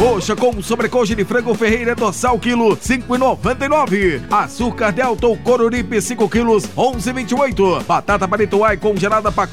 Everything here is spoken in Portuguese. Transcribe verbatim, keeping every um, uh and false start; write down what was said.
Coxa com sobrecoxa de frango Ferreira dorsal quilo cinco e noventa e nove. Açúcar Delta Coruripe cinco quilos onze e vinte e oito. Batata palito ai congelada pacote